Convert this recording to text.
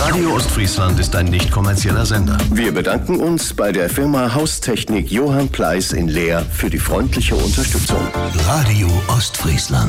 Radio Ostfriesland ist ein nicht kommerzieller Sender. Wir bedanken uns bei der Firma Haustechnik Johann Pleiss in Leer für die freundliche Unterstützung. Radio Ostfriesland.